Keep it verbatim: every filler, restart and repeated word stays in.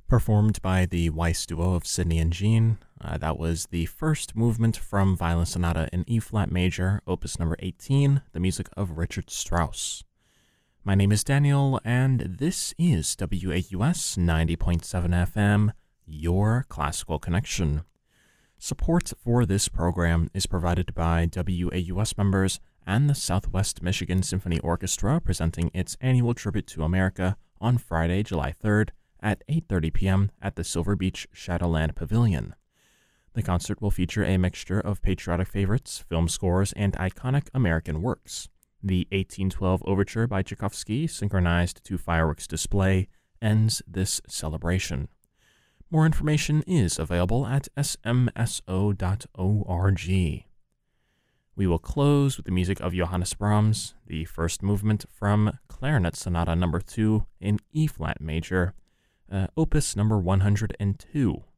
performed by the Weiss duo of Sydney and Jean. Uh, that was the first movement from Violin Sonata in E-flat major, opus number eighteen, the music of Richard Strauss. My name is Daniel, and this is W A U S ninety point seven F M, your classical connection. Support for this program is provided by W A U S members and the Southwest Michigan Symphony Orchestra, presenting its annual tribute to America on Friday, July third at eight thirty p.m. at the Silver Beach Shadowland Pavilion. The concert will feature a mixture of patriotic favorites, film scores, and iconic American works. The eighteen twelve Overture by Tchaikovsky, synchronized to fireworks display, ends this celebration. More information is available at s m s o dot org. We will close with the music of Johannes Brahms, the first movement from Clarinet Sonata number two in E-flat major, uh, opus number one hundred two.